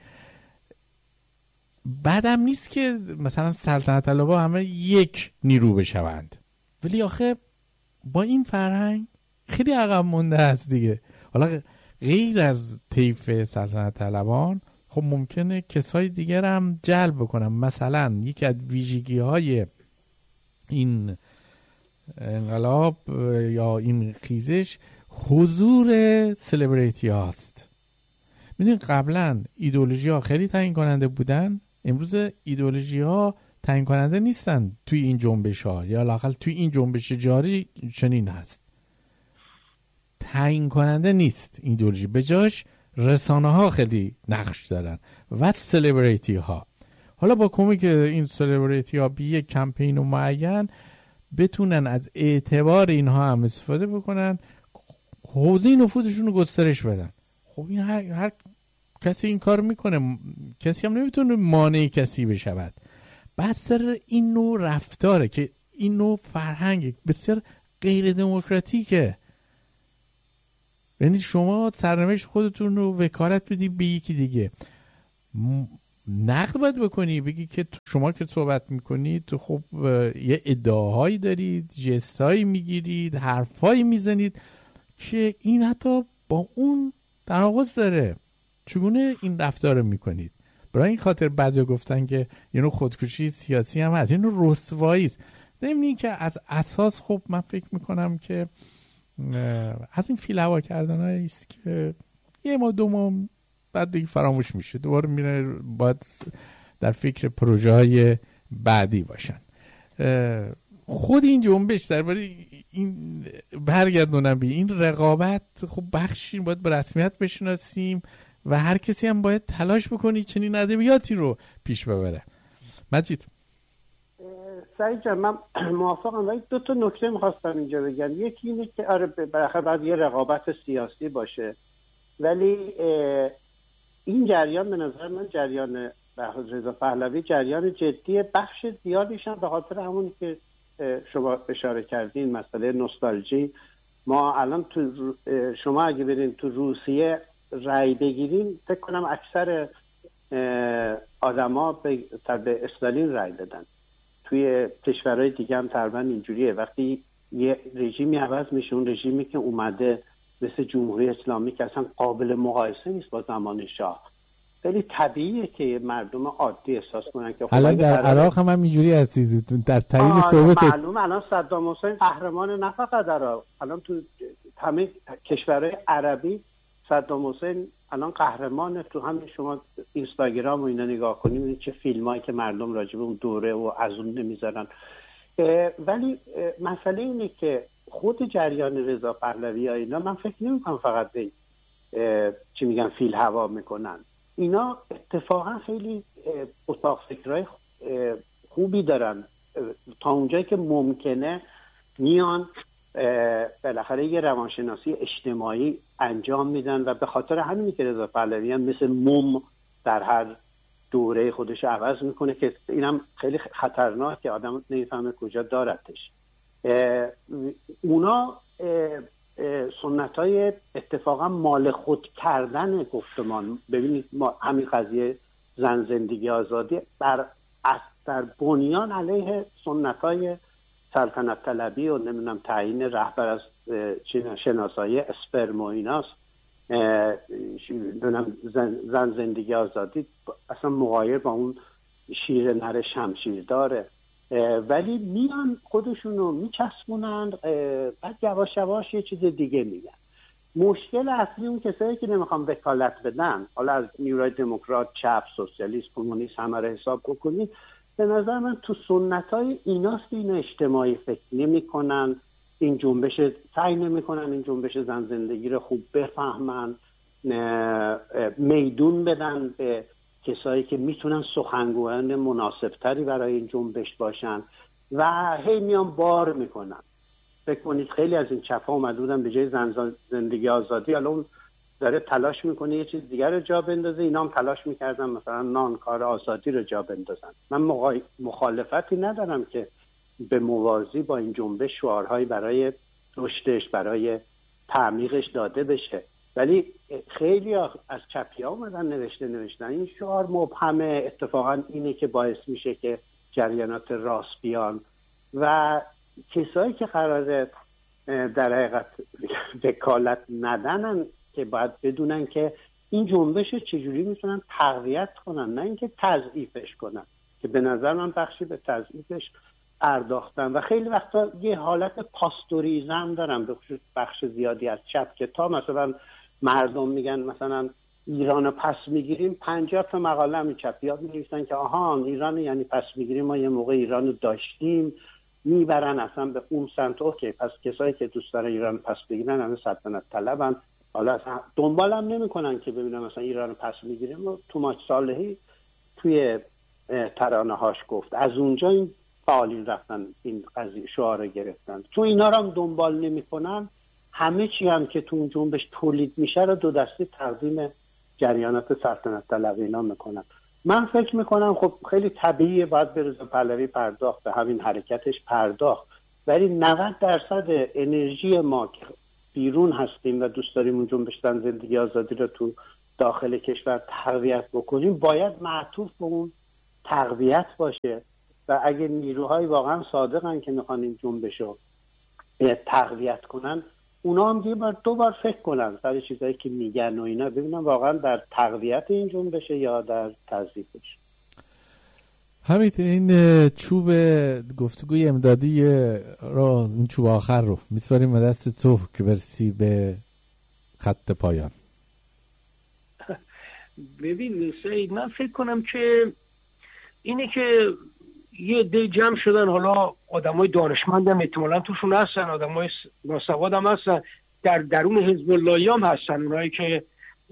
بعدم نیست که مثلا سلطنت طلبها همه یک نیرو بشوند، ولی آخه با این فرهنگ خیلی عقب مونده است دیگه. حالا غیر از طیف سلطنت طلبان خب ممکنه کسای دیگر هم جلب بکنم. مثلا یکی از ویژگی‌های این انقلاب یا این خیزش حضور سلبریتی هاست. میدونید قبلا ایدئولوژی ها خیلی تعیین کننده بودن، امروز ایدئولوژی ها تعیین کننده نیستن توی این جنبش ها، یا لااقل توی این جنبش جاری چنین هست، تعیین کننده نیست ایدئولوژی، به جاش رسانه ها خیلی نقش دارن و سلبریتی ها. حالا با کمک این سلبریتی ها بی یک کمپین معین بتونن از اعتبار اینها هم استفاده بکنن، حوزه نفوذشون رو گسترش بدن. خب این هر کسی این کار میکنه، کسی هم نمیتونه مانع کسی بشود. بس این نوع رفتاره که این نوع فرهنگ بسیار غیر دموکراتیکه. یعنی شما سرنوشت خودتون رو وکالت بدی به یکی دیگه، نقد باید بکنی، بگی که شما که صحبت میکنید تو خب یه ادعاهایی دارید، جستایی میگیرید، حرفایی میزنید که این حتی با اون تناقض داره، چگونه این رفتار رو میکنید؟ برای این خاطر بعضی گفتن که یه نوع خودکشی سیاسی هم هست، یه نوع رسوایی است. نمی‌دونی که از اساس خب من فکر میکنم که از این فیل هوا کردن است که یه ما دو ماه بعد دیگه فراموش میشه، دوباره میره باید در فکر پروژه های بعدی باشن. خود این جنبش درباره این برگردونم به این رقابت، خب بخشی باید به رسمیت بشناسیم و هر کسی هم باید تلاش بکنی چنین ادبیاتی رو پیش ببره. مجید. سعید جان من موافقم، ولی دو تا نکته میخواستم اینجا بگم. یکی اینه که آره بالاخره باید یه رقابت سیاسی باشه، ولی این جریان به نظر من جریان رضا پهلوی جریان جدیه. بخش زیادیش هم به خاطر همونی که شما اشاره کردین، مسئله نوستالژی. ما الان تو شما اگه برین تو روسیه رأی بگیرین، فکر کنم اکثر آدما به استالین رأی دادن. توی کشورهای دیگه هم تقریبا اینجوریه. وقتی یه رژیمی عوض میشه، اون رژیمی که اومده مثل جمهوری اسلامی که اصلا قابل مقایسه نیست با زمان شاه، خیلی طبیعیه که مردم عادی احساس کنن که الان در عراق هم اینجوری هستید، در تایید ثابت معلومه. الان صدام حسین قهرمان نه فقط در عراق، الان تو همه کشورهای عربی صدام حسین الان قهرمانه. تو همین شما اینستاگرام و اینا نگاه کنید چه فیلمایی که مردم راجع به اون دوره و از اون نمیذارن. ولی مسئله اینه که خود جریان رضا پهلوی ها اینا من فکر نمی‌کنم فقط به چی میگن فیل هوا میکنن. اینا اتفاقا خیلی اتاق فکرای خوبی دارن، تا اونجایی که ممکنه میان بالاخره یه روانشناسی اجتماعی انجام میدن و به خاطر همینی که رضا پهلوی هم مثل موم در هر دوره خودش عوض میکنه که اینم خیلی خطرناک که آدم نمیفهمه کجا دارتش. اونا سنت‌های اتفاقا مال خود کردن گفتمان. ببینید ما همین قضیه زن زندگی آزادی در بنیان علیه سنت‌های سلطنت طلبی و نمیدونم تعیین رهبر از شناسایی اسپرم و ایناست. زن زندگی آزادی اصلا مغایر با اون شیر نر شمشیر داره، ولی میان خودشونو میچسبونن، بعد یواش یواش یه چیز دیگه میگن. مشکل اصلی اون کسایی که نمیخوام وکالت بدن، حالا از نیروهای دموکرات، چپ، سوسیالیست، کمونیست همه رو حساب بکنید، به نظر من تو سنتای ایناست که اینا اجتماعی فکر نمی کنن، این جنبش سعی نمی کنن این جنبش زن زندگی رو خوب بفهمن، میدون بدن به کسایی که میتونن سخنگویان مناسبتری برای این جنبش باشن و هی میان بار میکنن. فکر کنید خیلی از این چپا اومده بودن به جای زن زندگی آزادی، الان داره تلاش میکنه یه چیز دیگر رو جا بندازه. اینا هم تلاش میکردن مثلا نانکار آزادی رو جا بندازن. من مخالفتی ندارم که به موازی با این جنبش شعارهایی برای رشدش، برای تعمیقش داده بشه، ولی خیلی از چپی ها اومدن نوشتن این شعار مبهمه، اتفاقا اینه که باعث میشه که جریانات راست بیان و کسایی که قراره در حقیقت وکالت ندنن که باید بدونن که این جنبش چجوری میتونن تقویت کنن، نه اینکه تضعیفش کنن، که به نظر من بخشی به تضعیفش پرداختن و خیلی وقتا یه حالت پاستوریزم دارن به خصوص بخش زیادی از چپ که تا مثلا مردم میگن مثلا ایرانو پس میگیریم، 50 تا مقاله هم چپی‌ها می‌نویسن که آها ایران یعنی پس میگیریم، ما یه موقع ایرانو داشتیم، میبرن اصلا به اون سمت. اوکی، پس کسایی که دوست دارن ایران پس بگیرن همه سلطنت طلبن، حالا اصلا دنبالم نمیکنن که ببینن مثلا ایران پس میگیریم. و توماچ صالحی توی ترانه هاش گفت از اونجا این فعالین رفتن این قضیه شعار گرفتن. تو اینا رو هم دنبال نمیکنن، همه چی هم که تو اون جنبش تولید میشه رو دو دستی تقدیم جریانات سلطنت طلب اینا میکنن. من فکر میکنم خب خیلی طبیعیه باید به رضا پهلوی پرداخت، به همین حرکتش پرداخت، ولی 90% انرژی ما که بیرون هستیم و دوست داریم اون جنبش زندگی آزادی رو تو داخل کشور تقویت بکنیم باید معطوف به اون تقویت باشه و اگه نیروهای واقعا صادقن که میخوان این جنبش رو تقویت کنن، اونا هم دو بار فکر کنن سر چیزایی که میگن و اینا، ببینن واقعا در تقویت این جنبشه یا در تضعیفش. همین این چوب گفتگوی امدادی رو، این چوب آخر رو میسپاریم به دست تو که برسی به خط پایان. ببین سعید، من فکر کنم که اینه که یه عده جمع شدن، حالا آدمای دانشمند هم احتمالاً توشون هستن، آدمای ناسواد هم هستن، در درون حزب اللهی هم هستن، اونایی که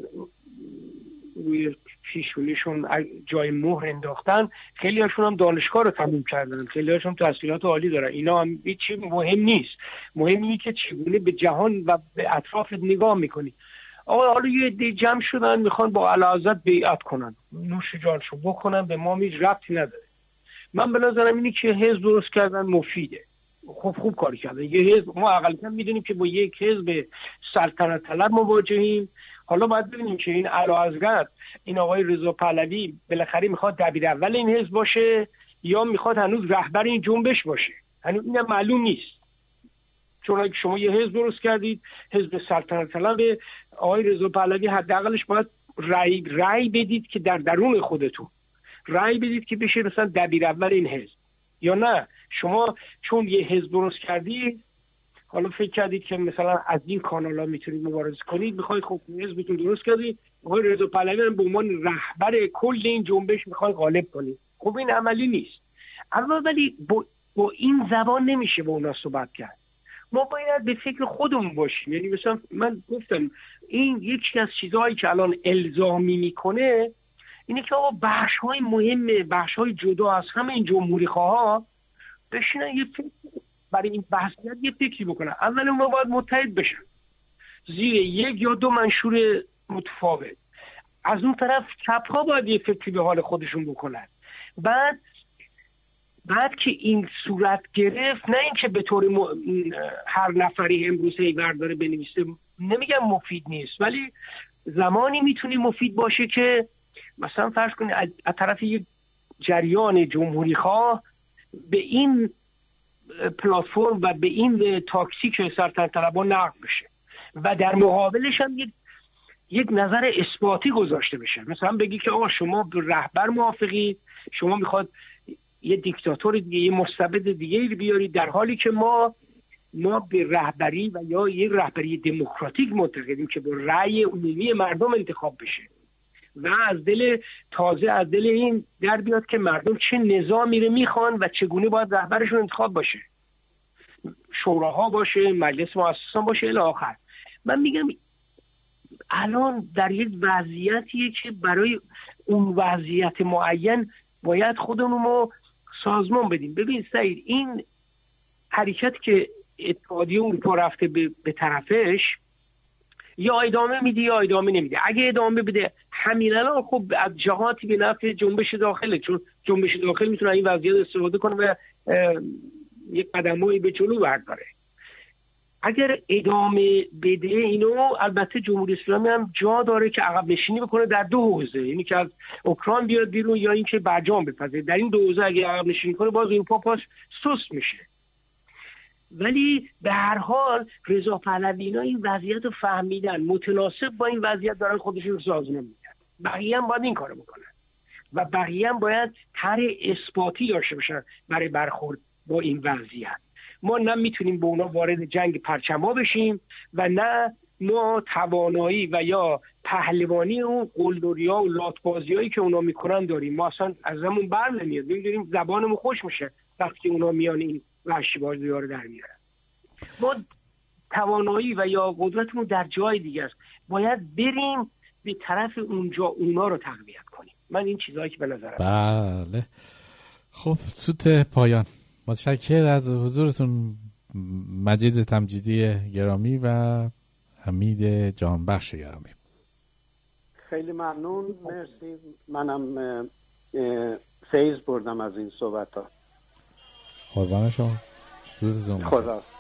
روی پیشونیشون جای مهر انداختن، خیلی هاشون هم دانشگاه رو تموم کردن، خیلی هاشون تحصیلات عالی دارن. اینا هم هیچی مهم نیست، مهم اینه که چگونه به جهان و به اطرافت نگاه میکنی. آقا حالا یه عده جمع شدن میخوان با اعلیحضرت بیعت کنن، نوش جانشو بکنن، به ما هیچ ربطی نداره. من به نظرم اینی که حزب درست کردن مفیده. خوب کاری کردن. یه حزب، ما اقلیتاً میدونیم که با یک حزب سلطنت طلب مواجهیم. حالا باید ببینیم که این اعلیحضرت، این آقای رضا پهلوی بالاخره میخواد دبیر اول این حزب باشه یا میخواد هنوز رهبر این جنبش باشه. هنوز اینم معلوم نیست، چون اگه شما یه حزب درست کردید، حزب سلطنت طلب آقای رضا پهلوی، حداقلش باید رأی بدید که در درون خودتون رأی بدید که بشه مثلا دبیر اول این حزب. یا نه شما چون یه حزب درست کردید، حالا فکر کردید که مثلا از این کانالا میتونید مبارزه کنید، میخواید خب حزبتون درست کردید، آقای رضا پهلوی رو به عنوان رهبر کل این جنبش میخواید غالب کنید. خب این عملی نیست. اما ولی با این زبان نمیشه با اونا صحبت کرد. ما باید به فکر خودمون باشیم. یعنی مثلا من گفتم این یکی از چیزهایی که الان الزامی میکنه اینه که آقا بخش‌های مهم، بخش‌های جدا از همه این جمهوری خواها بشینن یه فکر برای این بحثیت یه فکری بکنن. اول ما باید متحد بشن زیر یک یا دو منشور متفاوت. از اون طرف چپ‌ها باید یه فکری به حال خودشون بکنن. بعد که این صورت گرفت، نه اینکه به طور هر نفری امروز هیور داره بنویسه، نمیگم مفید نیست، ولی زمانی میتونی مفید باشه که مثلا فرض کنید از طرف یک جریان جمهوری خواه به این پلتفرم و به این تاکسی که سلطنت طلبها نقد بشه و در مقابلش هم یک نظر اثباتی گذاشته بشه. مثلا بگی که آقا شما به رهبر موافقید، شما میخواد یه دیکتاتور دیگه، یه مستبد دیگه بیارید، در حالی که ما به رهبری و یا یه رهبری دموکراتیک معتقدیم که با رأی عمومی مردم انتخاب بشه و از دل این در بیاد که مردم چه نظامی رو میخوان و چگونه باید رهبرشون انتخاب باشه، شوراها باشه، مجلس مؤسسان باشه الی آخر. من میگم الان در یک وضعیتیه که برای اون وضعیت معین باید خودمون رو سازمان بدیم. ببین سعید، این حرکت که اتحادیه اروپا رفته به طرفش، یا ادامه میده یا ادامه نمیده. اگه ادامه بده همین الان خب از جهاتی به نفع جنبش داخله، چون جنبش داخل میتونه این وضعیت استفاده کنه و یک قدمایی به جلو برداره. اگر ادامه بده اینو، البته جمهوری اسلامی هم جا داره که عقب نشینی بکنه در دو حوزه، یعنی که از اوکراین بیاد بیرون یا اینکه برجام بپذیره. در این دو حوزه اگه عقب نشینی کنه باز اروپا پاس سست میشه. ولی به هر حال رضا پهلوی اینا این وضعیت رو فهمیدن، متناسب با این وضعیت دارن خودشون رو سازمان میدن. بقیه هم باید این کارو بکنن و بقیه هم باید طرح اثباتی داشته باشن برای برخورد با این وضعیت. ما نه میتونیم با اونا وارد جنگ پرچم‌ها بشیم و نه ما توانایی و یا پهلوانی اون قلدریا و لاتبازیایی که اونا میکنن داریم. ما اصلا از همون بر نمیاد، میدونیم زبانمون خوش میشه وقتی که اونا میان این وحشی بازی‌ها رو در میارن. ما توانایی و یا قدرتمون در جای دیگه است، باید بریم به طرف اونجا اونا رو تقویت کنیم. من این چیزایی که به نظرم. بله خب سوت پایان، متشکر از حضورتون مجید تمجیدی گرامی و حمید جانبخش گرامی. خیلی ممنون، مرسی. منم فیض بردم از این صحبت ها. قربان شما، روزتون خدا